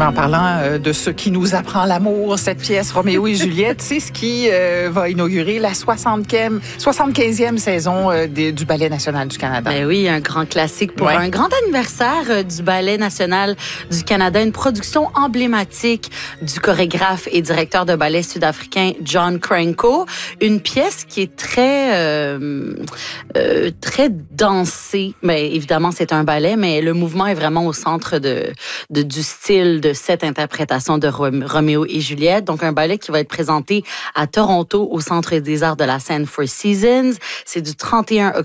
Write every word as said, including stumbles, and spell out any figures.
Mais en parlant euh, de ce qui nous apprend l'amour, cette pièce Roméo et Juliette, c'est ce qui euh, va inaugurer la soixante-quinzième saison euh, des, du Ballet national du Canada. Ben oui, un grand classique pour ouais. un grand anniversaire euh, du Ballet national du Canada, une production emblématique du chorégraphe et directeur de ballet sud-africain John Cranko, une pièce qui est très euh, euh, très dansée. Ben évidemment, c'est un ballet, mais le mouvement est vraiment au centre de, de du style de cette interprétation de Roméo et Juliette. Donc, un ballet qui va être présenté à Toronto au Centre des arts de la scène Four Seasons. C'est du trente et un octobre